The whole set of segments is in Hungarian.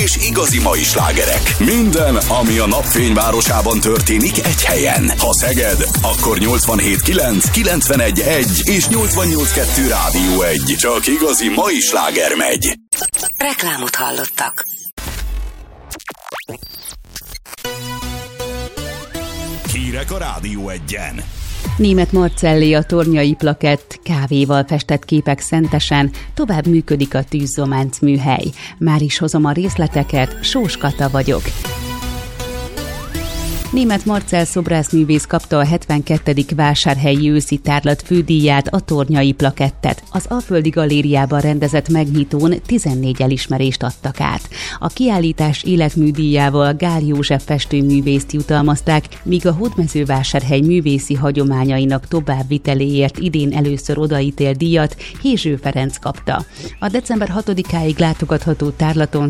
és igazi mai slágerek. Minden, ami a napfényvárosában történik egy helyen. Ha Szeged, akkor 87.9, 91.1 és 88.2 Rádió 1. Csak igazi mai sláger megy. Reklámot hallottak. Hírek a Rádió 1-en. Németh Marcellé a Tornyai Plakett kávéval festett képek Szentesen, tovább működik a Tűzzománc műhely. Már is hozom a részleteket, Sós Kata vagyok. Németh Marcell szobrászművész kapta a 72. Vásárhelyi őszi tárlat fődíját, a Tornyai Plakettet. Az Alföldi Galériában rendezett megnyitón 14 elismerést adtak át. A kiállítás életműdíjával Gál József festőművészt jutalmazták, míg a Hódmezővásárhely művészi hagyományainak továbbviteléért idén először odaítélt díjat Hézső Ferenc kapta. A december 6-áig látogatható tárlaton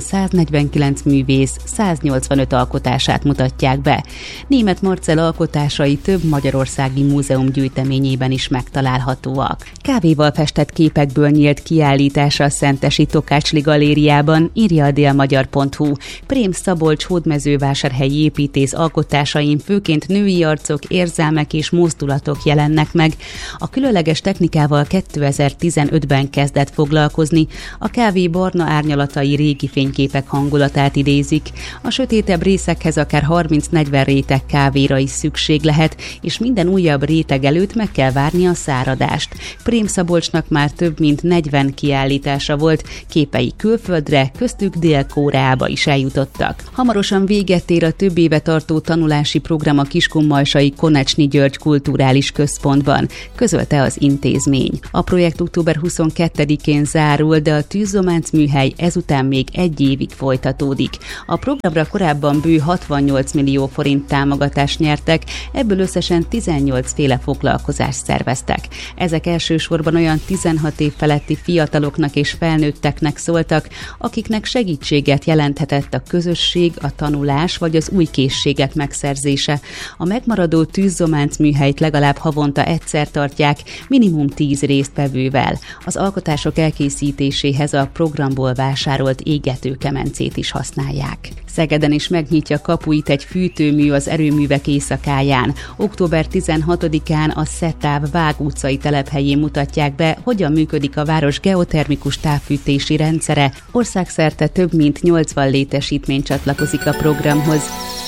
149 művész 185 alkotását mutatják be. Németh Marcell alkotásai több magyarországi múzeum gyűjteményében is megtalálhatóak. Kávéval festett képekből nyílt kiállítása a Szentesi Tokácsli Galériában, írja a délmagyar.hu. Prém Szabolcs hódmezővásárhelyi építész alkotásain főként női arcok, érzelmek és mozdulatok jelennek meg. A különleges technikával 2015-ben kezdett foglalkozni. A kávé barna árnyalatai régi fényképek hangulatát idézik. A sötétebb részekhez akár 30-40 réteg kávéra is szükség lehet, és minden újabb réteg előtt meg kell várni a száradást. Prém Szabolcsnak már több mint 40 kiállítása volt, képei külföldre, köztük Dél-Koreába is eljutottak. Hamarosan véget ér a több éve tartó tanulási program a Kiskunmalsai Konecsny György Kulturális Központban, közölte az intézmény. A projekt október 22-én zárul, de a Tűzzománc műhely ezután még egy évig folytatódik. A programra korábban bő 68 millió forint támogatást nyertek, ebből összesen 18 féle foglalkozást szerveztek. Ezek elsősorban olyan 16 év feletti fiataloknak és felnőtteknek szóltak, akiknek segítséget jelenthetett a közösség, a tanulás vagy az új készségek megszerzése. A megmaradó Tűzzománc műhelyt legalább havonta egyszer tartják, minimum 10 résztvevővel. Az alkotások elkészítéséhez a programból vásárolt égetőkemencét is használják. Szegeden is megnyitja kapuit egy fűtőmű az Erőművek éjszakáján. Október 16-án a Szetáv Vág utcai telephelyén mutatják be, hogyan működik a város geotermikus távfűtési rendszere. Országszerte több mint 80 létesítmény csatlakozik a programhoz.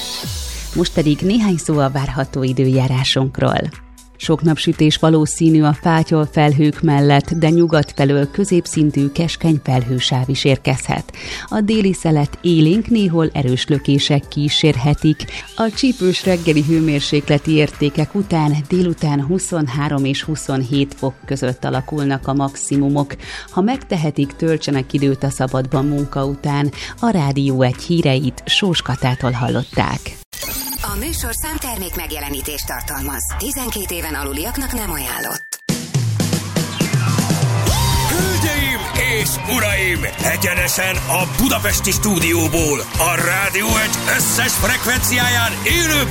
Most pedig néhány szó a várható időjárásunkról. Sok napsütés valószínű a fátyol felhők mellett, de nyugat felől középszintű keskeny felhősáv is érkezhet. A déli szelet élénk, néhol erős lökések kísérhetik. A csípős reggeli hőmérsékleti értékek után délután 23 és 27 fok között alakulnak a maximumok. Ha megtehetik, töltsenek időt a szabadban munka után. A Rádió 1 híreit Sós Katától hallották. A műsorszám termék megjelenítést tartalmaz. 12 éven aluliaknak nem ajánlott. Hölgyeim és uraim! Egyenesen a budapesti stúdióból, a Rádió 1 összes frekvenciáján élőben